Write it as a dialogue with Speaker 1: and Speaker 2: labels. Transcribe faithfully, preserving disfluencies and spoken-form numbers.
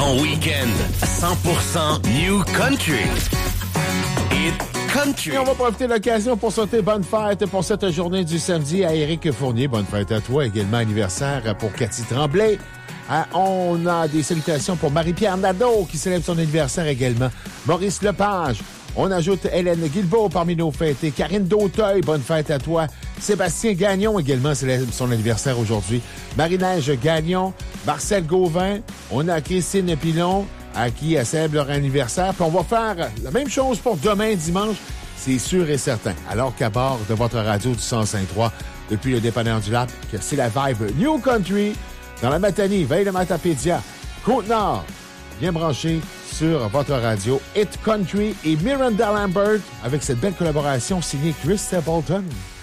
Speaker 1: Ton week-end, cent pour cent New Country. Hit Country.
Speaker 2: Et on va profiter de l'occasion pour souhaiter bonne fête pour cette journée du samedi à Éric Fournier. Bonne fête à toi. Également anniversaire pour Cathy Tremblay. Euh, on a des salutations pour Marie-Pierre Nadeau qui célèbre son anniversaire également. Maurice Lepage. On ajoute Hélène Guilbeault parmi nos fêtés. Karine Dauteuil, bonne fête à toi. Sébastien Gagnon également célèbre son anniversaire aujourd'hui. Marie-Neige Gagnon. Marcel Gauvin. On a Christine Pilon à qui célèbre leur anniversaire. Puis on va faire la même chose pour demain dimanche. C'est sûr et certain. Alors qu'à bord de votre radio du cent cinq trois, depuis le dépanneur du Lac, que c'est la vibe New Country. Dans la matinée, veille le Matapédia, Côte-Nord, bien branché sur votre radio Hit Country et Miranda Lambert avec cette belle collaboration signée Chris Stapleton.